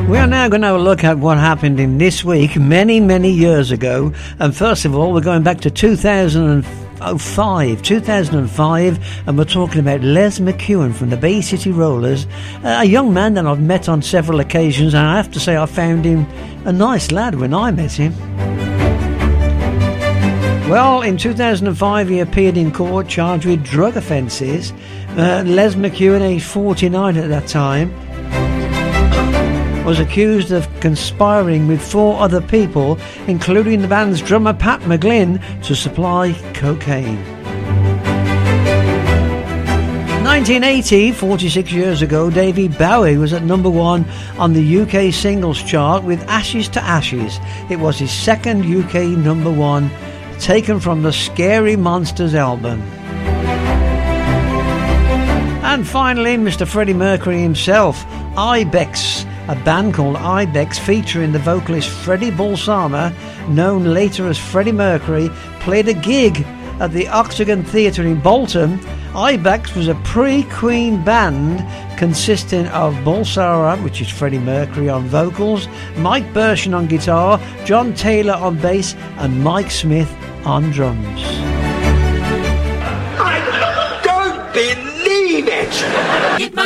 We are now going to have a look at what happened in this week many, many years ago. And first of all, we're going back to 2005, and we're talking about Les McEwen from the Bay City Rollers, a young man that I've met on several occasions, and I have to say I found him a nice lad when I met him. Well, in 2005 he appeared in court charged with drug offences. Les McEwen, aged 49 at that time, was accused of conspiring with 4 other people, including the band's drummer Pat McGlynn, to supply cocaine. 1980, 46 years ago, David Bowie was at number 1 on the UK singles chart with Ashes to Ashes. It was his second UK number 1, taken from the Scary Monsters album. And finally, Mr. Freddie Mercury himself, Ibex. A band called Ibex, featuring the vocalist Freddie Balsama, known later as Freddie Mercury, played a gig at the Octagon Theatre in Bolton. Ibex was a pre-Queen band consisting of Balsara, which is Freddie Mercury, on vocals, Mike Burshon on guitar, John Taylor on bass, and Mike Smith on drums. I don't believe it!